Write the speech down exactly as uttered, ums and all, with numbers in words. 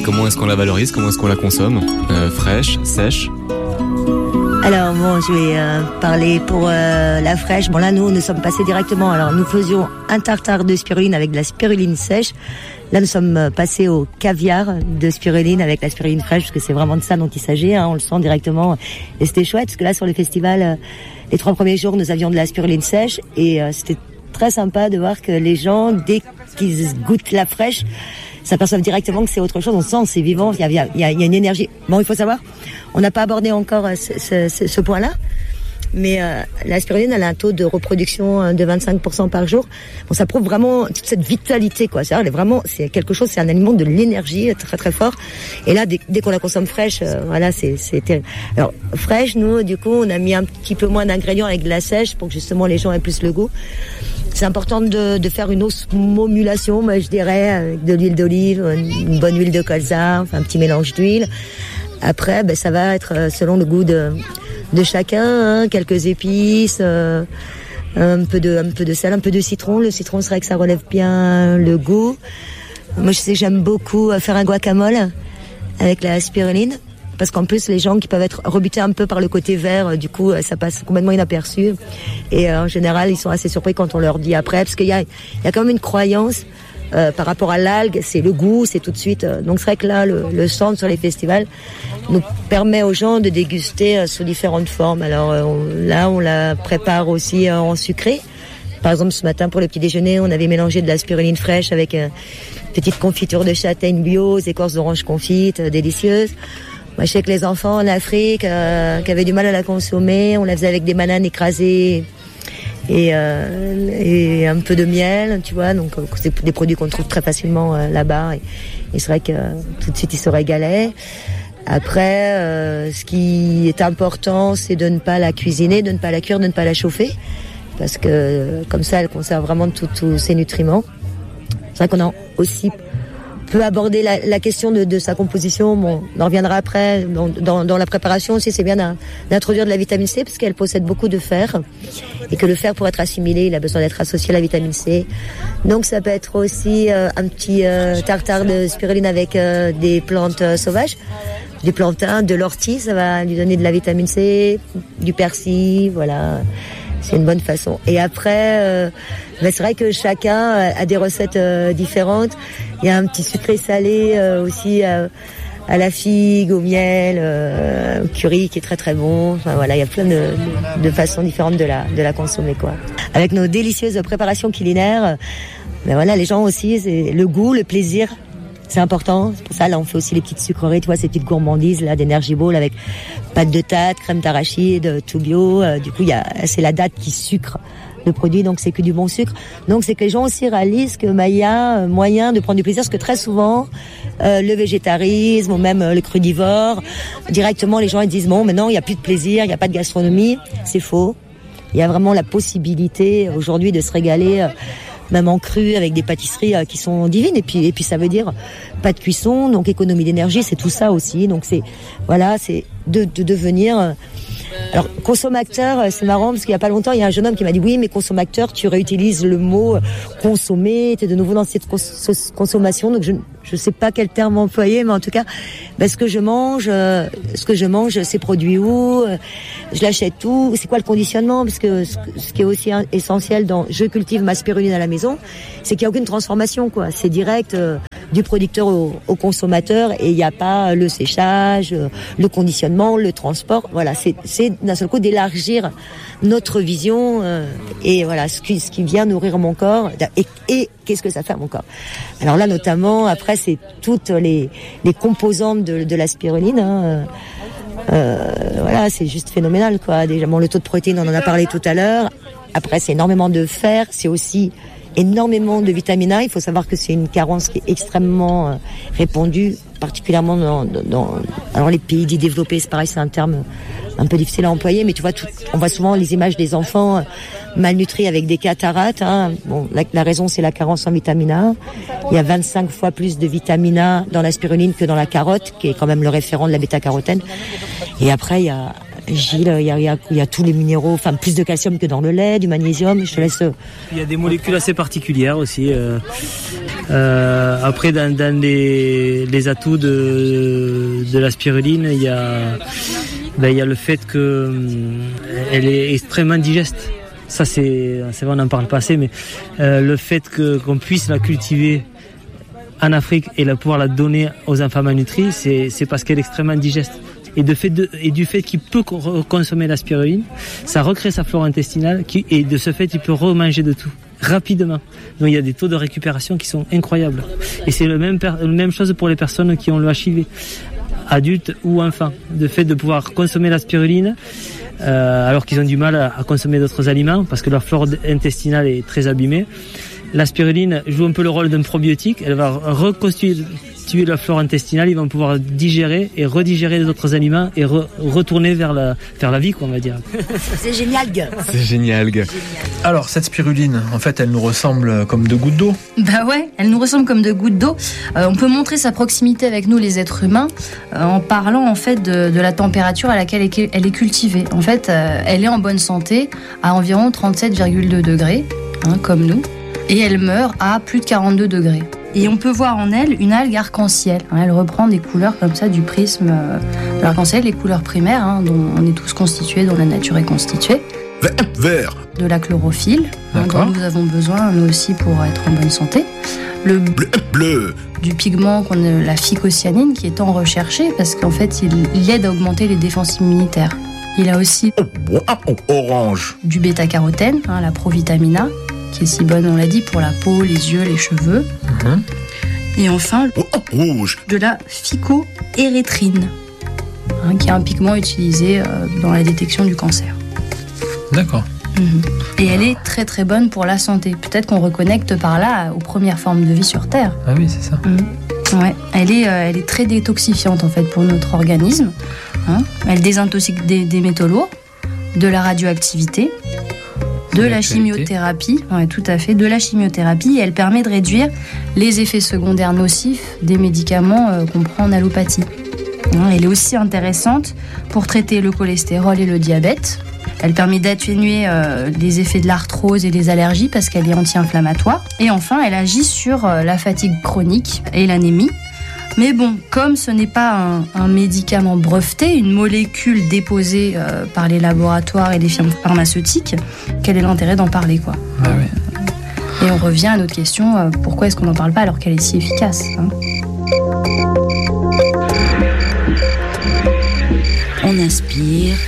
Comment est-ce qu'on la valorise? Comment est-ce qu'on la consomme? euh, Fraîche, sèche? Alors bon, je vais euh, parler pour euh, la fraîche. Bon là, nous, nous sommes passés directement. Alors nous faisions un tartare de spiruline avec de la spiruline sèche. Là, nous sommes passés au caviar de spiruline avec la spiruline fraîche, parce que c'est vraiment de ça dont il s'agit. Hein, on le sent directement. Et c'était chouette, parce que là, sur le festival, euh, les trois premiers jours, nous avions de la spiruline sèche. Et euh, c'était très sympa de voir que les gens, dès qu'ils goûtent la fraîche, s'aperçoivent directement que c'est autre chose. On sent, c'est vivant, il y a, il y a, il y a une énergie. Bon, il faut savoir, on n'a pas abordé encore ce, ce, ce, ce point-là, mais euh, la spiruline, elle a un taux de reproduction de vingt-cinq pour cent par jour. Bon, ça prouve vraiment toute cette vitalité, quoi. C'est-à-dire, elle est vraiment, c'est quelque chose, c'est un aliment de l'énergie très très fort. Et là, dès, dès qu'on la consomme fraîche, euh, voilà, c'est, c'est terrible. Alors fraîche, nous, du coup, on a mis un petit peu moins d'ingrédients avec de la sèche pour que justement les gens aient plus le goût. C'est important de, de faire une osmomulation, moi je dirais, avec de l'huile d'olive, une bonne huile de colza, enfin un petit mélange d'huile. Après, ben, ça va être selon le goût de, de chacun, hein, quelques épices, euh, un peu de, un peu de sel, un peu de citron. Le citron, c'est vrai que ça relève bien le goût. Moi, je sais que j'aime beaucoup faire un guacamole avec la spiruline. Parce qu'en plus, les gens qui peuvent être rebutés un peu par le côté vert, du coup, ça passe complètement inaperçu. Et euh, en général, ils sont assez surpris quand on leur dit après, parce qu'il y a, il y a quand même une croyance euh, par rapport à l'algue, c'est le goût, c'est tout de suite. Euh, donc c'est vrai que là, le, le stand sur les festivals nous permet aux gens de déguster euh, sous différentes formes. Alors euh, on, là, on la prépare aussi euh, en sucré. Par exemple, ce matin, pour le petit déjeuner, on avait mélangé de la spiruline fraîche avec euh, une petite confiture de châtaigne bio, écorces d'orange confites, euh, délicieuses. Moi, je sais que les enfants en Afrique euh, qui avaient du mal à la consommer, on la faisait avec des bananes écrasées et, euh, et un peu de miel, tu vois. Donc, c'est des produits qu'on trouve très facilement euh, là-bas. Et, et c'est vrai que euh, tout de suite, ils se régalaient. Après, euh, ce qui est important, c'est de ne pas la cuisiner, de ne pas la cuire, de ne pas la chauffer. Parce que comme ça, elle conserve vraiment tous ses nutriments. C'est vrai qu'on a aussi peut aborder la, la question de, de sa composition. Bon, on en reviendra après. Dans, dans, dans la préparation aussi, c'est bien d'introduire de la vitamine C parce qu'elle possède beaucoup de fer et que le fer, pour être assimilé, il a besoin d'être associé à la vitamine C. Donc ça peut être aussi euh, un petit euh, tartare de spiruline avec euh, des plantes euh, sauvages, du plantain, de l'ortie, ça va lui donner de la vitamine C, du persil, voilà. C'est une bonne façon. Et après, euh, ben c'est vrai que chacun a des recettes euh, différentes. Il y a un petit sucré salé euh, aussi euh, à la figue, au miel, euh, au curry qui est très très bon. Enfin voilà, il y a plein de, de, de façons différentes de la de la consommer, quoi. Avec nos délicieuses préparations culinaires, ben voilà, les gens aussi, c'est le goût, le plaisir. C'est important. C'est pour ça, là, on fait aussi les petites sucreries, tu vois, ces petites gourmandises, là, d'Energy Ball avec pâte de tarte, crème d'arachide, tout bio. Euh, du coup, il y a, c'est la date qui sucre le produit, donc c'est que du bon sucre. Donc, c'est que les gens aussi réalisent que, bah, il y a moyen de prendre du plaisir, parce que très souvent, euh, le végétarisme ou même euh, le crudivore, directement, les gens, ils disent, bon, maintenant, il n'y a plus de plaisir, il n'y a pas de gastronomie. C'est faux. Il y a vraiment la possibilité, aujourd'hui, de se régaler, euh, même en cru, avec des pâtisseries euh, qui sont divines. Et puis, et puis ça veut dire pas de cuisson, donc économie d'énergie, c'est tout ça aussi. Donc c'est, voilà, c'est de, de devenir. Euh, alors consommateur, c'est marrant parce qu'il y a pas longtemps, il y a un jeune homme qui m'a dit oui, mais consommateur, tu réutilises le mot consommer, t'es de nouveau dans cette cons- consommation. Donc je je sais pas quel terme employer, mais en tout cas, ben, ce que je mange, euh, ce que je mange, c'est produit où, euh, je l'achète où, c'est quoi le conditionnement, parce que ce, ce qui est aussi essentiel dans je cultive ma spiruline à la maison, c'est qu'il y a aucune transformation, quoi. C'est direct euh, du producteur au, au consommateur et il n'y a pas le séchage, euh, le conditionnement, le transport. Voilà, c'est c'est d'un seul coup d'élargir notre vision euh, et voilà ce qui ce qui vient nourrir mon corps et, et qu'est-ce que ça fait à mon corps. Alors là notamment après c'est toutes les les composantes de, de la spiruline. Hein, euh, voilà, c'est juste phénoménal, quoi. Déjà bon, le taux de protéines, on en a parlé tout à l'heure. Après c'est énormément de fer, c'est aussi énormément de vitamine A. Il faut savoir que c'est une carence qui est extrêmement euh, répandue, particulièrement dans, dans alors les pays dits développés. C'est pareil, c'est un terme un peu difficile à employer, mais tu vois, tout, on voit souvent les images des enfants euh, malnutris avec des cataractes. Hein. Bon, la, la raison, c'est la carence en vitamine A. Il y a vingt-cinq fois plus de vitamine A dans la spiruline que dans la carotte, qui est quand même le référent de la bêta-carotène. Et après, il y a Gilles, il y a, il y a, il y a tous les minéraux, enfin plus de calcium que dans le lait, du magnésium. Je te laisse. Il y a des molécules assez particulières aussi. Euh, Euh, après, dans, dans les, les atouts de, de la spiruline, il y a, ben, il y a le fait que elle est extrêmement digeste. Ça, c'est, c'est vrai, on n'en parle pas assez, mais euh, le fait que, qu'on puisse la cultiver en Afrique et la, pouvoir la donner aux enfants malnutris, c'est, c'est parce qu'elle est extrêmement digeste. Et, de fait de, et du fait qu'il peut consommer la spiruline, ça recrée sa flore intestinale qui, et de ce fait, il peut remanger de tout rapidement. Donc il y a des taux de récupération qui sont incroyables. Et c'est le même, la même chose pour les personnes qui ont le H I V, adultes ou enfants. De fait de pouvoir consommer la spiruline, euh, alors qu'ils ont du mal à, à consommer d'autres aliments parce que leur flore intestinale est très abîmée. La spiruline joue un peu le rôle d'un probiotique. Elle va reconstituer la flore intestinale. Ils vont pouvoir digérer et redigérer les autres aliments et re- retourner vers la, vers la vie, quoi, on va dire. C'est génial, gars. C'est génial, gars. Alors, cette spiruline, en fait, elle nous ressemble comme deux gouttes d'eau. Bah ouais, elle nous ressemble comme deux gouttes d'eau. Euh, on peut montrer sa proximité avec nous, les êtres humains, euh, en parlant en fait de, de la température à laquelle elle est cultivée. En fait, euh, elle est en bonne santé à environ trente-sept virgule deux degrés, hein, comme nous. Et elle meurt à plus de quarante-deux degrés. Et on peut voir en elle une algue arc-en-ciel. Elle reprend des couleurs comme ça du prisme de l'arc-en-ciel, les couleurs primaires, hein, dont on est tous constitués, dont la nature est constituée. Vert. De la chlorophylle, hein, dont nous avons besoin, nous aussi, pour être en bonne santé. Le bleu. bleu. Du pigment, qu'on a, la phycocyanine, qui est tant recherché parce qu'en fait, il, il aide à augmenter les défenses immunitaires. Il a aussi orange. Du bêta-carotène, hein, la provitamine A, qui est si bonne, on l'a dit, pour la peau, les yeux, les cheveux. Mmh. Et enfin, rouge. De la phycoérythrine, hein, qui est un pigment utilisé euh, dans la détection du cancer. D'accord. Mmh. Et elle est très très bonne pour la santé. Peut-être qu'on reconnecte par là aux premières formes de vie sur Terre. Ah oui, c'est ça. Mmh. Ouais. Elle est, euh, elle est très détoxifiante en fait pour notre organisme. Hein. Elle désintoxique des, des métaux lourds, de la radioactivité, de la chimiothérapie, ouais, tout à fait, de la chimiothérapie, et elle permet de réduire les effets secondaires nocifs des médicaments euh, qu'on prend en allopathie. Hein, elle est aussi intéressante pour traiter le cholestérol et le diabète. Elle permet d'atténuer euh, les effets de l'arthrose et des allergies parce qu'elle est anti-inflammatoire. Et enfin, elle agit sur euh, la fatigue chronique et l'anémie. Mais bon, comme ce n'est pas un, un médicament breveté, une molécule déposée euh, par les laboratoires et les firmes pharmaceutiques, quel est l'intérêt d'en parler, quoi. Ah oui. Et on revient à notre question, euh, pourquoi est-ce qu'on n'en parle pas alors qu'elle est si efficace, hein ? On inspire.